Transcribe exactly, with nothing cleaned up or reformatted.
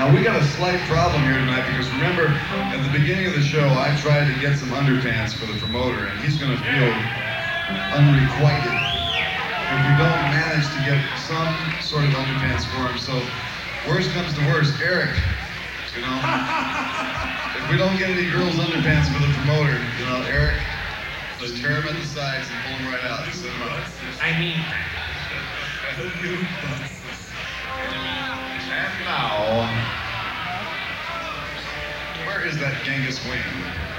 Now we got a slight problem here tonight because remember, at the beginning of the show, I tried to get some underpants for the promoter, and he's going to feel unrequited if we don't manage to get some sort of underpants for him. So, worst comes to worst, Eric, you know, if we don't get any girls' underpants for the promoter, you know, Eric, just tear him at the sides and pull him right out. So, I mean, and now, where is that Genghis wing?